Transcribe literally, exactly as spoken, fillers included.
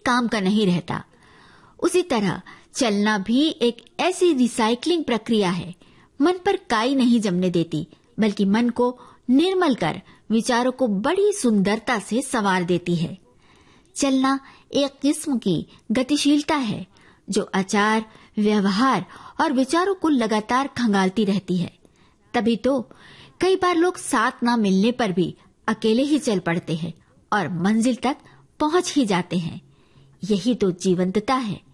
काम का नहीं रहता। उसी तरह चलना भी एक ऐसी रिसाइकलिंग प्रक्रिया है, मन पर काई नहीं जमने देती, बल्कि मन को निर्मल कर विचारों को बड़ी सुंदरता से संवार देती है। चलना एक किस्म की गतिशीलता है जो आचार, व्यवहार और विचारों को लगातार खंगालती रहती है। तभी तो कई बार लोग साथ ना मिलने पर भी अकेले ही चल पड़ते हैं और मंजिल तक पहुंच ही जाते हैं। यही तो जीवंतता है।